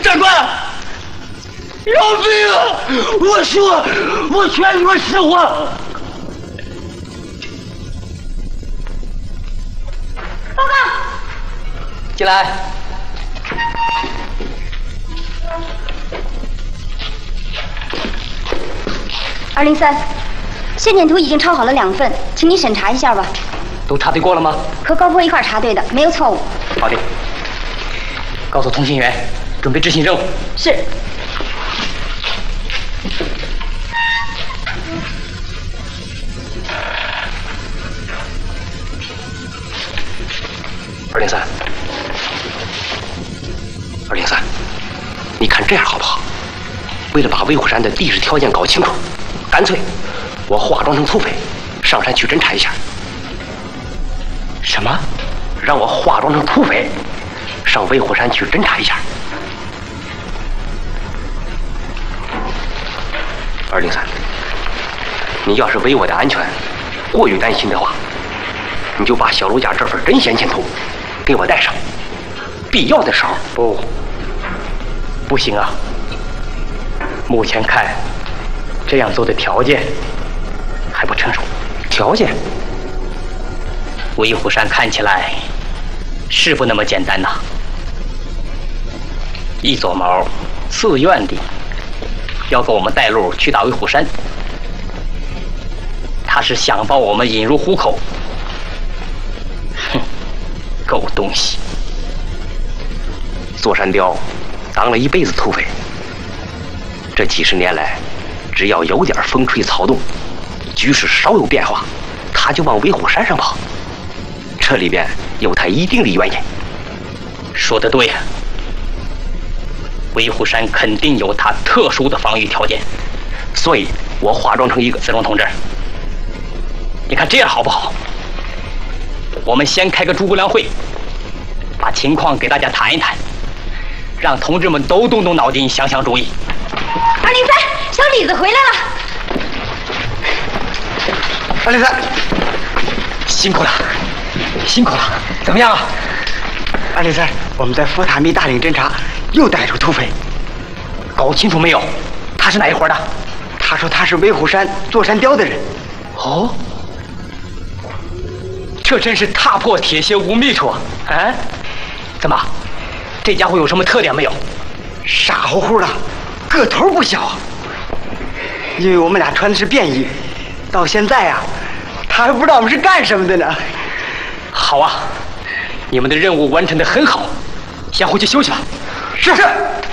长官，饶命啊！我全说实话。 报告。 进来。 203，线点图已经抄好了2份，请你审查一下吧。 都查对过了吗？ 和高坡一块查对的，没有错误。 好的。告诉通信员，准备执行任务。 是。 203，你看这样好不好？为了把威虎山的地质条件搞清楚，干脆我化妆成土匪，上山去侦查一下。什么？让我化妆成土匪，上威虎山去侦查一下。203，你要是为我的安全过于担心的话，你就把小卢家这份真先前图给我带上，必要的时候。不行啊！目前看，这样做的条件还不成熟。条件？威虎山看起来是不那么简单呐。一撮毛自愿地要给我们带路去打威虎山，他是想把我们引入虎口。哼，狗东西！座山雕当了一辈子土匪，这几十年来，只要有点风吹草动，局势稍有变化，他就往威虎山上跑。这里边有他一定的原因。说得对呀，威虎山肯定有他特殊的防御条件，所以我化妆成一个子龙同志。你看这样好不好？我们先开个诸葛亮会，把情况给大家谈一谈，让同志们都动动脑筋，想想主意。 203，小李子回来了。 203，辛苦了，辛苦了。怎么样啊 ？203，我们在佛塔密大岭侦查，又逮住土匪。 搞清楚没有？他是哪一伙的？ 他说他是威虎山座山雕的人。 哦，这真是踏破铁鞋无觅处啊！哎，怎么？这家伙有什么特点没有？ 傻乎乎的，个头不小。因为我们俩穿的是便衣，到现在啊，他还不知道我们是干什么的呢。 好啊，你们的任务完成得很好，先回去休息吧。 是。